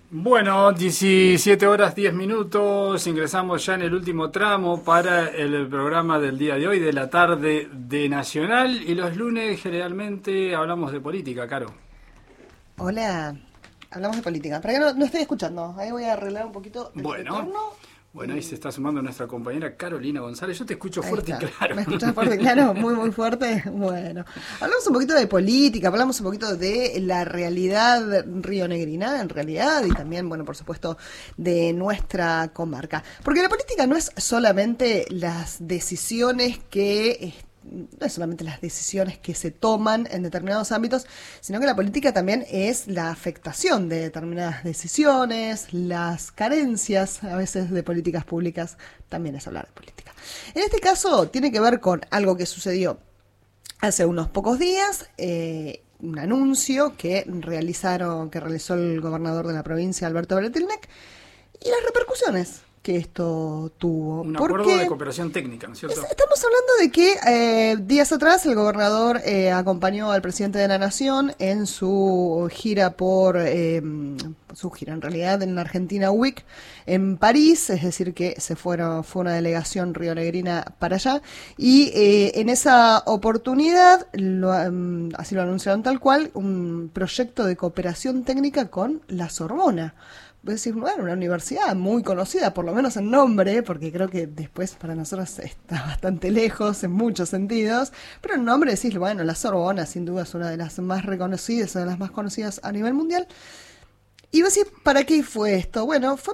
Bueno, 17 horas 10 minutos, ingresamos ya en el último tramo para el programa del día de hoy, de la tarde de Nacional, y los lunes generalmente hablamos de política, Caro. Hola, hablamos de política. Para que no estoy escuchando, ahí voy a arreglar un poquito el Bueno, retorno. bueno, ahí se está sumando nuestra compañera Carolina González. Yo te escucho Ahí fuerte y está. claro. ¿Me escuchas fuerte y claro? Muy, muy fuerte. Bueno, hablamos un poquito de política, hablamos un poquito de la realidad rionegrina, en realidad, y también, bueno, por supuesto, de nuestra comarca. Porque la política no es solamente las decisiones no es solamente las decisiones que se toman en determinados ámbitos, sino que la política también es la afectación de determinadas decisiones, las carencias a veces de políticas públicas, también es hablar de política. En este caso tiene que ver con algo que sucedió hace unos pocos días, un anuncio que realizó el gobernador de la provincia, Alberto Bretilnec, y las repercusiones que esto tuvo. Un acuerdo Porque de cooperación técnica, ¿no es cierto? estamos hablando de que días atrás el gobernador acompañó al presidente de la Nación en su gira su gira en realidad en la Argentina Week en París, es decir que fue una delegación rionegrina para allá, y en esa oportunidad, así lo anunciaron tal cual, un proyecto de cooperación técnica con la Sorbona. Voy a decir, bueno, una universidad muy conocida, por lo menos en nombre, porque creo que después para nosotros está bastante lejos en muchos sentidos, pero en nombre decís, bueno, la Sorbona sin duda es una de las más reconocidas, una de las más conocidas a nivel mundial. Y vos decís, ¿para qué fue esto? Bueno, fue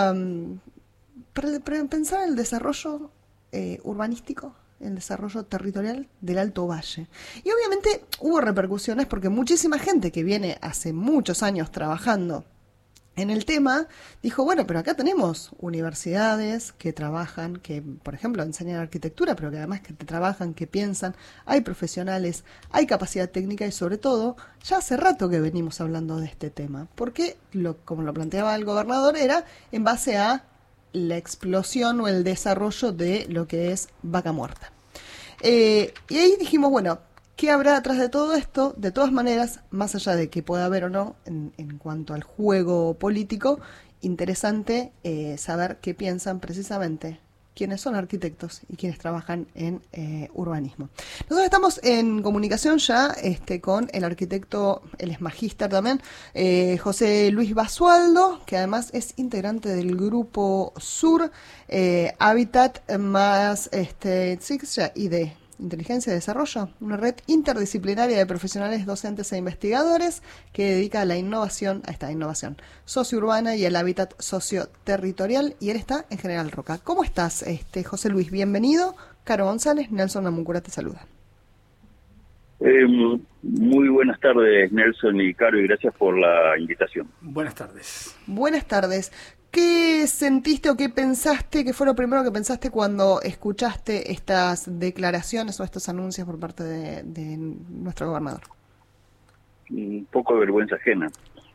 para pensar en el desarrollo urbanístico, el desarrollo territorial del Alto Valle. Y obviamente hubo repercusiones porque muchísima gente que viene hace muchos años trabajando en el tema, dijo, bueno, pero acá tenemos universidades que trabajan, que por ejemplo enseñan arquitectura, pero que además que trabajan, que piensan, hay profesionales, hay capacidad técnica y sobre todo, ya hace rato que venimos hablando de este tema, porque como lo planteaba el gobernador, era en base a la explosión o el desarrollo de lo que es Vaca Muerta. Y ahí dijimos, bueno, ¿qué habrá atrás de todo esto? De todas maneras, más allá de que pueda haber o no en cuanto al juego político, interesante saber qué piensan precisamente quienes son arquitectos y quienes trabajan en urbanismo. Nosotros estamos en comunicación ya con el arquitecto, él es magíster también, José Luis Basualdo, que además es integrante del grupo Sur, Hábitat más y de Inteligencia y Desarrollo, una red interdisciplinaria de profesionales docentes e investigadores que dedica a esta innovación sociourbana y el hábitat socioterritorial, y él está en General Roca. ¿Cómo estás, José Luis? Bienvenido. Caro González, Nelson Namuncura te saluda. Muy buenas tardes, Nelson y Caro, y gracias por la invitación. Buenas tardes. Buenas tardes. ¿Qué sentiste o qué pensaste, qué fue lo primero que pensaste cuando escuchaste estas declaraciones o estos anuncios por parte de nuestro gobernador? Un poco de vergüenza ajena.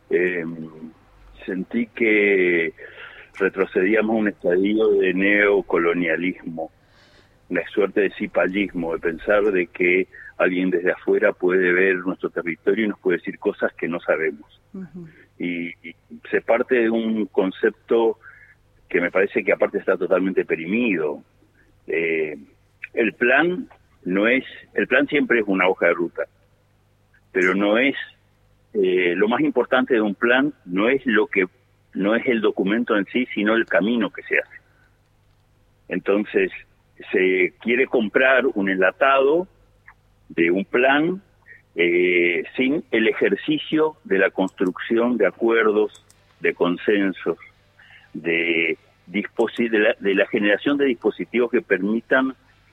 Sentí que retrocedíamos a un estadio de neocolonialismo, una suerte de cipallismo, de pensar de que alguien desde afuera puede ver nuestro territorio y nos puede decir cosas que no sabemos. Uh-huh. Y se parte de un concepto que me parece que aparte está totalmente perimido. El plan siempre es una hoja de ruta, pero no es lo más importante de un plan no es el documento en sí, sino el camino que se hace. Entonces se quiere comprar un enlatado de un plan sin el ejercicio de la construcción de acuerdos, de consensos, de la generación de dispositivos que permitan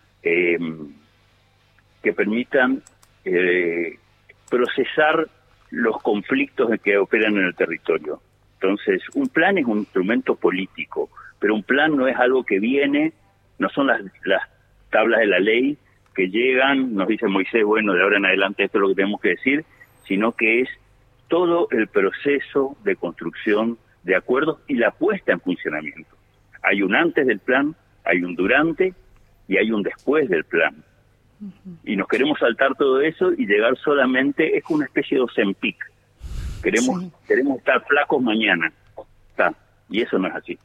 procesar los conflictos que operan en el territorio. Entonces, un plan es un instrumento político, pero un plan no es algo que viene, no son las tablas de la ley que llegan, nos dice Moisés, bueno, de ahora en adelante esto es lo que tenemos que decir, sino que es todo el proceso de construcción de acuerdos y la puesta en funcionamiento. Hay un antes del plan, hay un durante y hay un después del plan. Uh-huh. Y nos queremos saltar todo eso y llegar solamente, es una especie de Ozempic. Queremos estar flacos mañana. y eso no es así.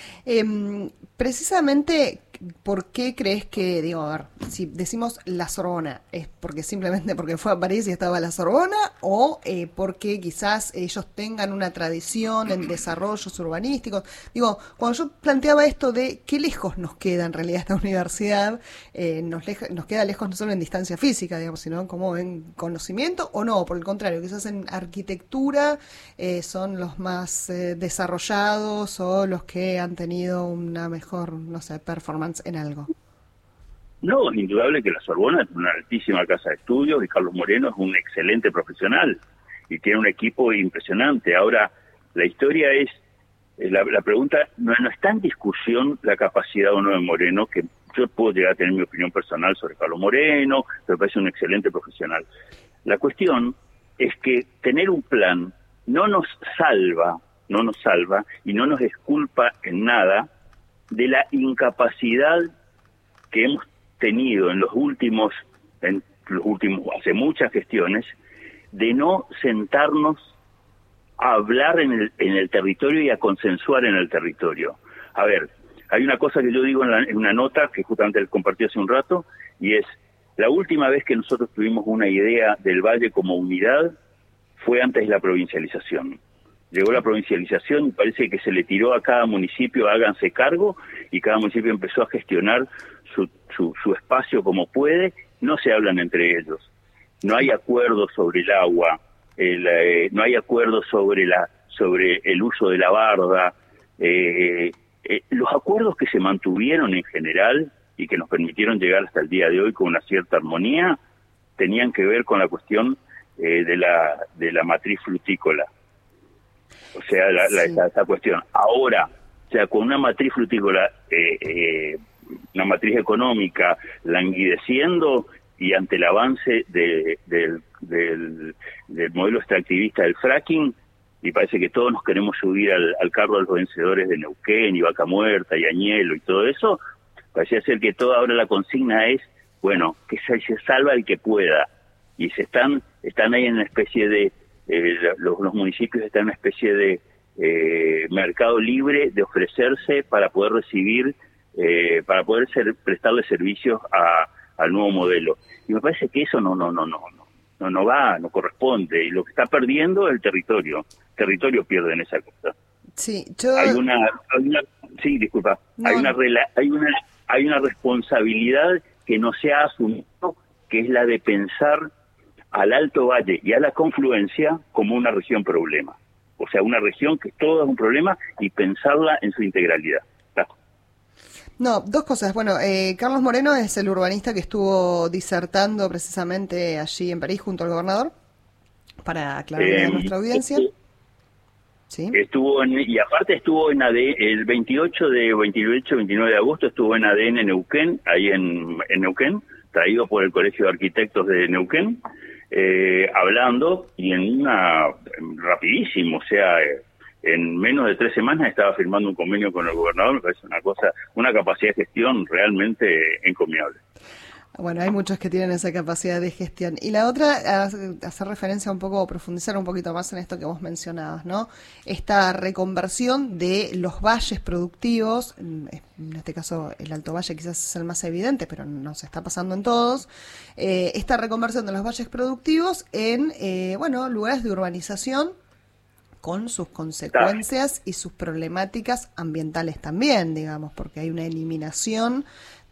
Precisamente, ¿por qué crees que, digo, a ver, si decimos la Sorbona, es porque simplemente porque fue a París y estaba la Sorbona, o porque quizás ellos tengan una tradición en desarrollos urbanísticos? Digo, cuando yo planteaba esto de qué lejos nos queda en realidad esta universidad, nos queda lejos no solo en distancia física, digamos, sino como en conocimiento, o no, por el contrario, quizás en arquitectura son los más desarrollados o los que han tenido una mejor, no sé, performance en algo. No, es indudable que la Sorbona es una altísima casa de estudios y Carlos Moreno es un excelente profesional y tiene un equipo impresionante. Ahora, la historia es, la pregunta no está en discusión la capacidad o no de Moreno, que yo puedo llegar a tener mi opinión personal sobre Carlos Moreno, me parece un excelente profesional. La cuestión es que tener un plan no nos salva y no nos exculpa en nada de la incapacidad que hemos tenido en los últimos, hace muchas gestiones, de no sentarnos a hablar en el territorio y a consensuar en el territorio. A ver, hay una cosa que yo digo en una nota que justamente compartí hace un rato, y es, la última vez que nosotros tuvimos una idea del Valle como unidad fue antes de la provincialización. Llegó la provincialización y parece que se le tiró a cada municipio, háganse cargo, y cada municipio empezó a gestionar su espacio como puede. No se hablan entre ellos. No hay acuerdo sobre el agua, no hay acuerdo sobre el uso de la barda. Los acuerdos que se mantuvieron en general y que nos permitieron llegar hasta el día de hoy con una cierta armonía, tenían que ver con la cuestión de la matriz frutícola. O sea, esa cuestión. Ahora, o sea, con una matriz frutícola, una matriz económica languideciendo y ante el avance del modelo extractivista del fracking, y parece que todos nos queremos subir al carro de los vencedores de Neuquén y Vaca Muerta y Añelo y todo eso, parece ser que toda ahora la consigna es, bueno, que se salva el que pueda. Y están ahí en una especie de, los municipios están en una especie de mercado libre de ofrecerse para poder recibir, para poder prestarle servicios al nuevo modelo. Y me parece que eso no corresponde. Y lo que está perdiendo es el territorio. El territorio pierde en esa cosa. Sí, sí, disculpa. No. Hay una responsabilidad que no se ha asumido, que es la de pensar al Alto Valle y a la confluencia como una región problema. O sea, una región que todo es un problema y pensarla en su integralidad. No, dos cosas. Bueno, Carlos Moreno es el urbanista que estuvo disertando precisamente allí en París junto al gobernador, para aclarar a nuestra audiencia. Sí. Y aparte estuvo en ADN, el 29 de agosto estuvo en ADN Neuquén, ahí en Neuquén, traído por el Colegio de Arquitectos de Neuquén, hablando, y rapidísimo, o sea, en menos de 3 semanas estaba firmando un convenio con el gobernador. Me parece una capacidad de gestión realmente encomiable. Bueno, hay muchos que tienen esa capacidad de gestión. Y la otra, hacer referencia un poco, profundizar un poquito más en esto que vos mencionabas, ¿no? Esta reconversión de los valles productivos, en este caso el Alto Valle quizás es el más evidente, pero no se está pasando en todos, esta reconversión de los valles productivos en, lugares de urbanización, con sus consecuencias y sus problemáticas ambientales también, digamos, porque hay una eliminación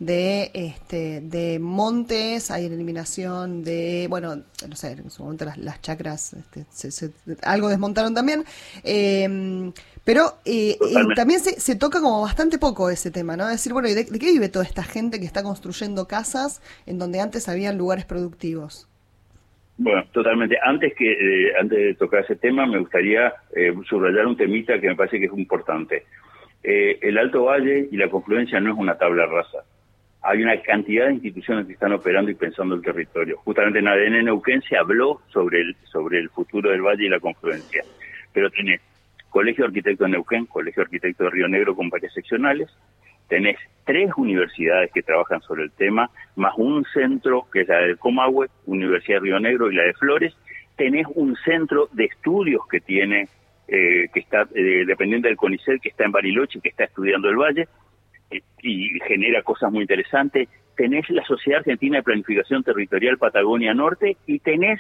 de montes, hay una eliminación de, no sé, en su momento las chacras algo desmontaron también, pero también se toca como bastante poco ese tema, ¿no? Es decir, bueno, ¿de qué vive toda esta gente que está construyendo casas en donde antes habían lugares productivos? Bueno, totalmente. Antes de tocar ese tema, me gustaría subrayar un temita que me parece que es importante. El Alto Valle y la confluencia no es una tabla rasa. Hay una cantidad de instituciones que están operando y pensando el territorio. Justamente en ADN Neuquén se habló sobre el futuro del Valle y la confluencia. Pero tenés Colegio de Arquitectos de Neuquén, Colegio de Arquitectos de Río Negro con varias seccionales, tenés 3 universidades que trabajan sobre el tema, más un centro que es la del Comahue, Universidad de Río Negro y la de Flores, tenés un centro de estudios que tiene que está dependiente del CONICET, que está en Bariloche, que está estudiando el valle, y genera cosas muy interesantes. Tenés la Sociedad Argentina de Planificación Territorial Patagonia Norte, y tenés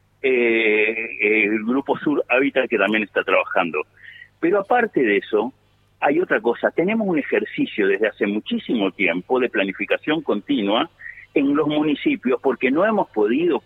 el Grupo Sur Hábitat, que también está trabajando. Pero aparte de eso, hay otra cosa. Tenemos un ejercicio desde hace muchísimo tiempo de planificación continua en los municipios, porque no hemos podido